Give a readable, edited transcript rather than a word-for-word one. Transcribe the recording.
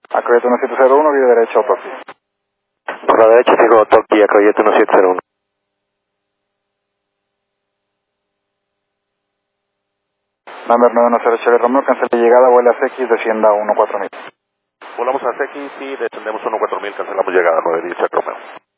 Acroyete 1701, vía derecha, Otoki. Por la derecha sigo Otoki, Acroyete 1701. Number 910 Charlie Romeo, cancela llegada, vuela a CX, descienda 14000. Volamos a CX y descendemos 14000, cancelamos llegada, 910 Romeo.